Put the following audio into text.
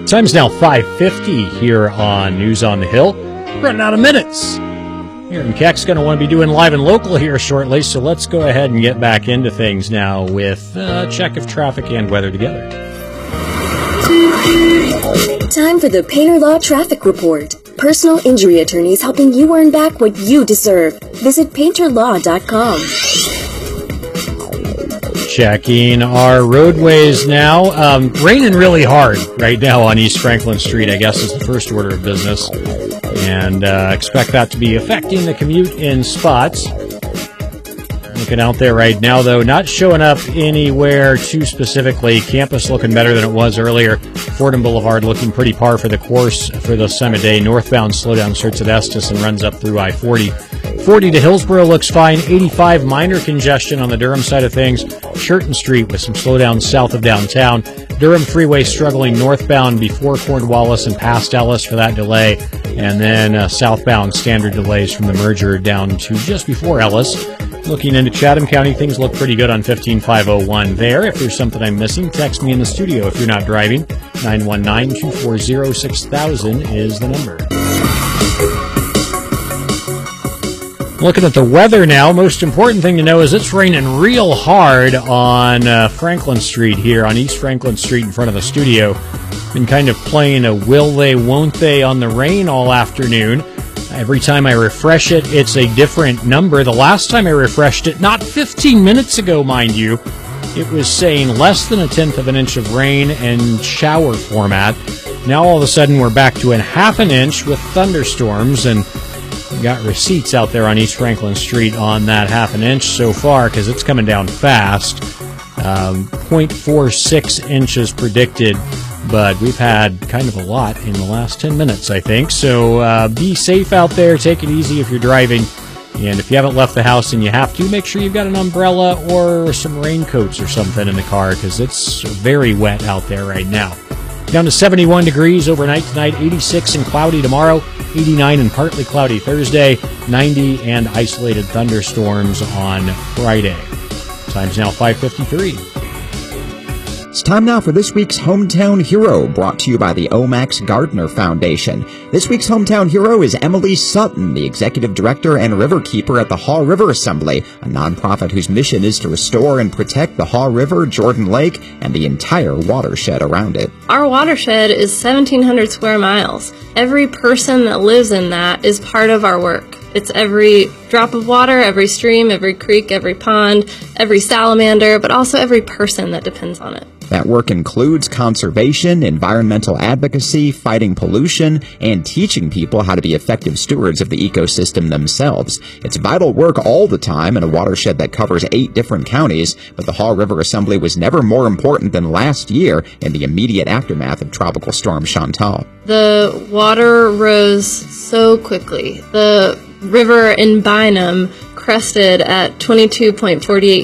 Time's now 5:50 here on News on the Hill. Running out of minutes. Aaron Keck's going to want to be doing live and local here shortly, so let's go ahead and get back into things now with a check of traffic and weather together. Time for the Painter Law Traffic Report. Personal injury attorneys helping you earn back what you deserve. Visit painterlaw.com. Checking our roadways now. Raining really hard right now on East Franklin Street, I guess, is the first order of business. And expect that to be affecting the commute in spots. Looking out there right now, though, not showing up anywhere too specifically. Campus looking better than it was earlier. Fordham Boulevard looking pretty par for the course for this time of day. Northbound slowdown starts at Estes and runs up through I-40. 40 to Hillsborough looks fine. 85 minor congestion on the Durham side of things. Churton Street with some slowdowns south of downtown. Durham Freeway struggling northbound before Cornwallis and past Ellis for that delay. And then southbound standard delays from the merger down to just before Ellis. Looking into Chatham County, things look pretty good on 15501 there. If there's something I'm missing, text me in the studio if you're not driving. 919-240-6000 is the number. Looking at the weather now, most important thing to know is it's raining real hard on Franklin Street here, on East Franklin Street in front of the studio. Been kind of playing a will they, won't they on the rain all afternoon. Every time I refresh it, it's a different number. The last time I refreshed it, not 15 minutes ago, mind you, it was saying less than 1/10 of an inch of rain and shower format. Now all of a sudden we're back to 1/2 inch with thunderstorms, and we got receipts out there on East Franklin Street on that 1/2 inch so far because it's coming down fast. 0.46 inches predicted, but we've had kind of a lot in the last 10 minutes, I think. So be safe out there. Take it easy if you're driving. And if you haven't left the house and you have to, make sure you've got an umbrella or some raincoats or something in the car because it's very wet out there right now. Down to 71 degrees overnight tonight, 86 and cloudy tomorrow, 89 and partly cloudy Thursday, 90 and isolated thunderstorms on Friday. Time's now 5:53. It's time now for this week's Hometown Hero, brought to you by the Omax Gardner Foundation. This week's Hometown Hero is Emily Sutton, the Executive Director and Riverkeeper at the Haw River Assembly, a nonprofit whose mission is to restore and protect the Haw River, Jordan Lake, and the entire watershed around it. Our watershed is 1,700 square miles. Every person that lives in that is part of our work. It's every drop of water, every stream, every creek, every pond, every salamander, but also every person that depends on it. That work includes conservation, environmental advocacy, fighting pollution, and teaching people how to be effective stewards of the ecosystem themselves. It's vital work all the time in a watershed that covers 8 different counties, but the Haw River Assembly was never more important than last year in the immediate aftermath of Tropical Storm Chantal. The water rose so quickly. The river in Bynum crested at 22.48